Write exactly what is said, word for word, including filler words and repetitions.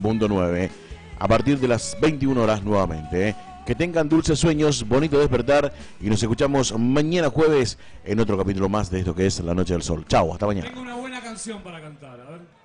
Mundo nueve, a partir de las veintiuna horas nuevamente. ¿eh? Que tengan dulces sueños, bonito despertar y nos escuchamos mañana jueves en otro capítulo más de esto que es La Noche del Sol. Chau, hasta mañana. Tengo una buena canción para cantar, a ver.